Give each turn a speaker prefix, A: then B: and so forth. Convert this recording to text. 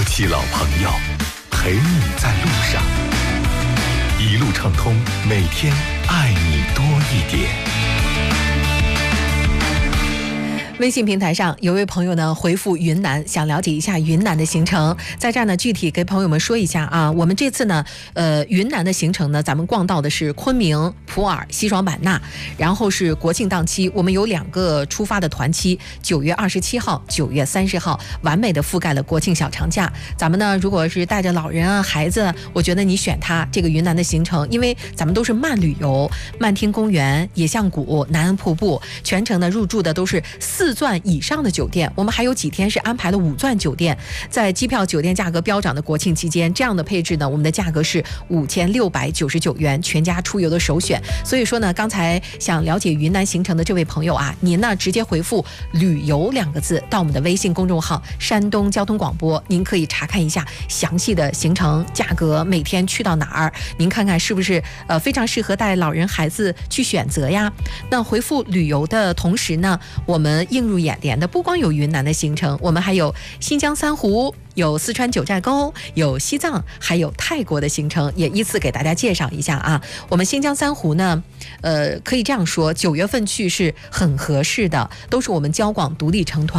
A: 起老朋友，陪你在路上，一路畅通，每天爱你多一点。
B: 微信平台上有位朋友呢回复云南，想了解一下云南的行程，在这儿呢具体给朋友们说一下啊。我们这次呢云南的行程呢，咱们逛到的是昆明、普洱、西双版纳，然后是国庆档期，我们有2个出发的团期，9月27号、9月30号，完美的覆盖了国庆小长假。咱们呢如果是带着老人啊、孩子，我觉得你选它这个云南的行程，因为咱们都是慢旅游，漫天公园、野象谷、南岸瀑布，全程呢入住的都是4钻以上的酒店，我们还有几天是安排了5钻酒店。在机票、酒店价格飙涨的国庆期间，这样的配置呢，我们的价格是5699元，全家出游的首选。所以说呢，刚才想了解云南行程的这位朋友啊，您呢直接回复旅游2个字到我们的微信公众号山东交通广播，您可以查看一下详细的行程价格，每天去到哪儿，您看看是不是非常适合带老人孩子去选择呀。那回复旅游的同时呢，我们映入眼帘的不光有云南的行程，我们还有新疆3湖，有四川九寨沟，有西藏，还有泰国的行程，也依次给大家介绍一下啊。我们新疆3湖呢可以这样说，9月份去是很合适的，都是我们交广独立成团